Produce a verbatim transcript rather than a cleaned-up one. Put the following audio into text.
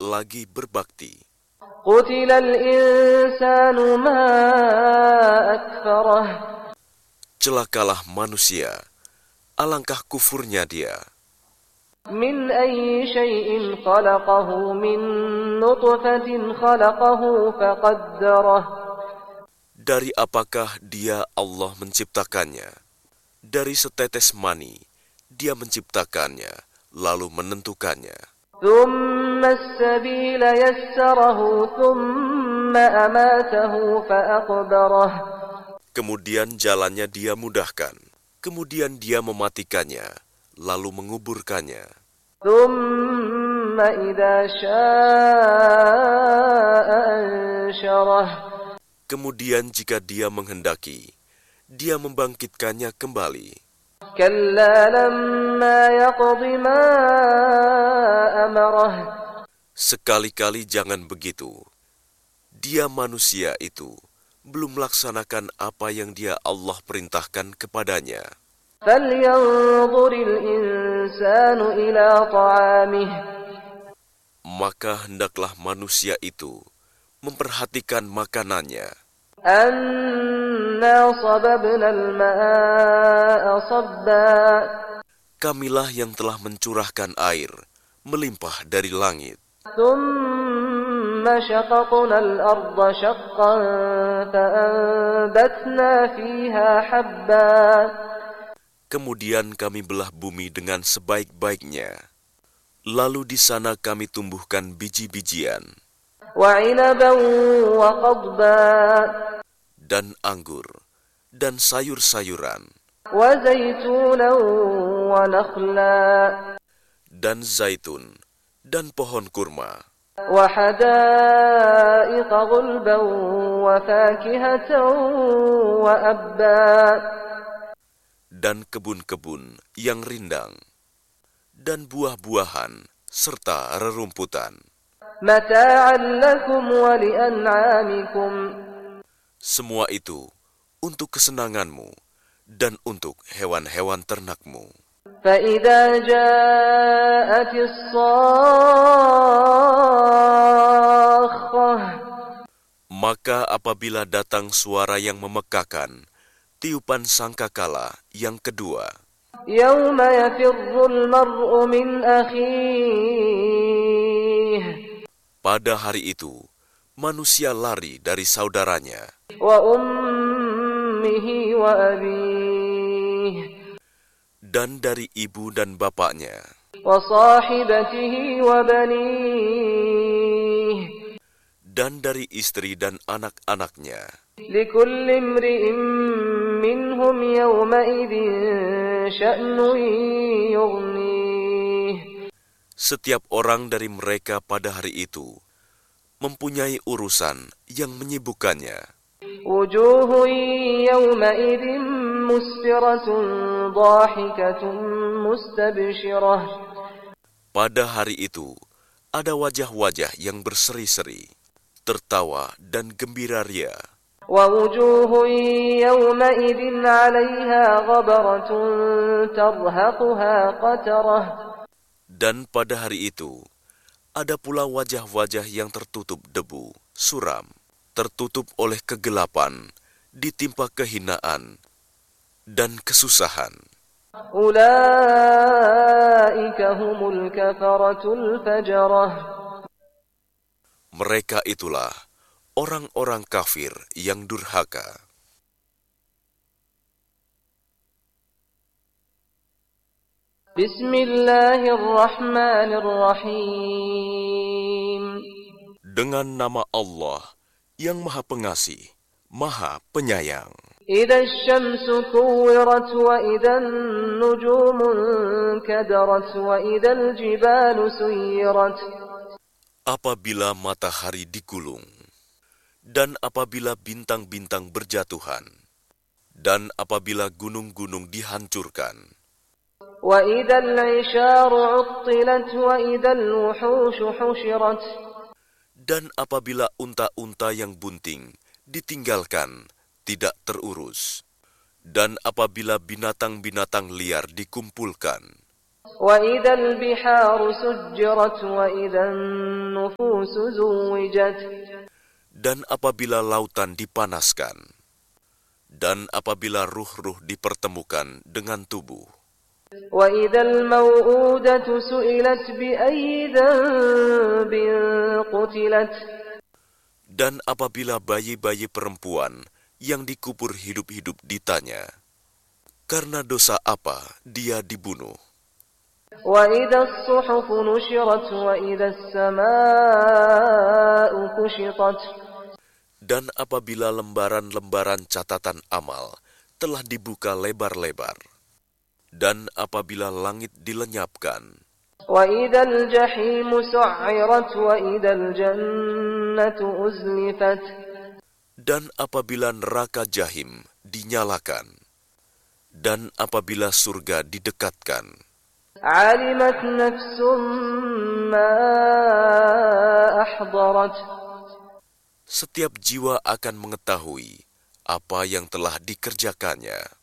lagi berbakti. Qutilal insanu ma akfarah. Celakalah manusia, alangkah kufurnya dia. Min ayyi syai'in khalaqahu min nutfatin khalaqahu faqaddarah. Dari apakah dia Allah menciptakannya? Dari setetes mani, dia menciptakannya, lalu menentukannya. Thumma as-sabila yassarahu thumma amatahu faqbarah. Kemudian jalannya dia mudahkan, kemudian dia mematikannya, lalu menguburkannya. Thumma idza syaa'a ansyarah. Kemudian jika dia menghendaki, dia membangkitkannya kembali. Kalla lamma yaqdi ma amarah. Sekali-kali jangan begitu. Dia manusia itu belum melaksanakan apa yang dia Allah perintahkan kepadanya. Falyanzuril insanu ila ta'amih. Maka hendaklah manusia itu memperhatikan makanannya. Anna sababna al-ma'a sabba. Kamilah yang telah mencurahkan air melimpah dari langit. Thumma shaqaqna al-ardha shaqqan fa'anbatna fiha habba. Kemudian kami belah bumi dengan sebaik-baiknya. Lalu di sana kami tumbuhkan biji-bijian. وعنبا وقضبا. Dan anggur, dan sayur-sayuran. وزيتونا ونخلا. Dan zaitun, dan pohon kurma. وحدائق غلبا وفاكهة وأبا. Dan kebun-kebun yang rindang. Dan buah-buahan, serta rerumputan. متاعا لكم ولأنعامكم. Semua itu untuk kesenanganmu dan untuk hewan-hewan ternakmu. فإذا جاءت الصاخة. Maka apabila datang suara yang memekakan, tiupan sangkakala yang kedua. يوم يفر المرء من أخيه. Pada hari itu, manusia lari dari saudaranya. وأمه وأبيه. Dan dari ibu dan bapaknya. وصاحبته وبنيه. Dan dari istri dan anak-anaknya. لكل امرئ منهم يومئذ شأن يغنيه. Setiap orang dari mereka pada hari itu mempunyai urusan yang menyibukkannya. وجوه يومئذ مسفرة ضاحكة مستبشرة. Pada hari itu ada wajah-wajah yang berseri-seri, tertawa dan gembira ria. ووجوه يومئذ عليها غبرة ترهقها قترة. Dan pada hari itu, ada pula wajah-wajah yang tertutup debu, suram, tertutup oleh kegelapan, ditimpa kehinaan, dan kesusahan. أولئك هم الكفرة الفجرة. Mereka itulah orang-orang kafir yang durhaka. Bismillahirrahmanirrahim. Dengan nama Allah yang Maha Pengasih, Maha Penyayang. Idza asy-syamsu kuwirat wa idzan nujumu kadarat wa idzal jibalu suyirat. Apabila matahari digulung, dan apabila bintang-bintang berjatuhan, dan apabila gunung-gunung dihancurkan, وَإِذَا الْعِشَارُ عُطِّلَتْ وَإِذَا الْوُحُوشُ حُشِرَتْ. Dan apabila unta-unta yang bunting ditinggalkan, tidak terurus, dan apabila binatang-binatang liar dikumpulkan, وإذا البحار سجرت وإذا النفوس زوجت Dan apabila lautan dipanaskan, dan apabila ruh-ruh dipertemukan dengan tubuh, وإذا الموءودة سئلت بأي ذنب قتلت dan apabila bayi-bayi perempuan yang dikubur hidup-hidup ditanya, karena dosa apa dia dibunuh. وإذا الصحف نشرت وإذا السماء كشطت Dan apabila lembaran-lembaran catatan amal telah dibuka lebar-lebar, dan apabila langit dilenyapkan, وإذا الجحيم سعرت وإذا الجنة أزلفت dan apabila neraka jahim dinyalakan, dan apabila surga didekatkan, علمت نفس ما أحضرت setiap jiwa akan mengetahui apa yang telah dikerjakannya.